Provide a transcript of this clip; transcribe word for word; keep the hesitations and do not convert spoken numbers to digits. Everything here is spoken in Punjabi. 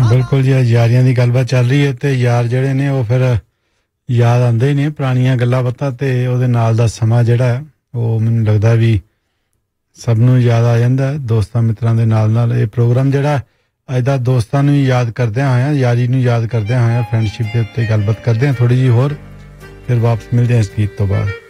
ਬਿਲਕੁਲ ਜੀ ਯਾਰੀਆਂ ਦੀ ਗੱਲਬਾਤ ਚੱਲ ਰਹੀ ਹੈ ਤੇ ਯਾਰ ਜਿਹੜੇ ਨੇ ਉਹ ਫਿਰ ਯਾਦ ਆਉਂਦੇ ਹੀ ਨੇ ਪੁਰਾਣੀਆਂ ਗੱਲਾਂ ਬਾਤਾਂ ਤੇ ਉਹਦੇ ਨਾਲ ਦਾ ਸਮਾਂ ਜਿਹੜਾ ਉਹ ਮੈਨੂੰ ਲੱਗਦਾ ਵੀ ਸਭ ਨੂੰ ਯਾਦ ਆ ਜਾਂਦਾ ਦੋਸਤਾਂ ਮਿੱਤਰਾਂ ਦੇ ਨਾਲ ਨਾਲ ਇਹ ਪ੍ਰੋਗਰਾਮ ਜਿਹੜਾ ਅੱਜ ਦਾ ਦੋਸਤਾਂ ਨੂੰ ਯਾਦ ਕਰਦਿਆਂ ਹੋਇਆਂ ਯਾਰੀ ਨੂੰ ਯਾਦ ਕਰਦਿਆਂ ਹੋਇਆਂ ਫਰੈਂਡਸ਼ਿਪ ਦੇ ਉੱਤੇ ਗੱਲਬਾਤ ਕਰਦੇ ਹਾਂ ਥੋੜੀ ਜਿਹੀ ਹੋਰ ਫਿਰ ਵਾਪਸ ਮਿਲਦੇ ਹਾਂ ਇਸ ਗੀਤ ਤੋਂ ਬਾਅਦ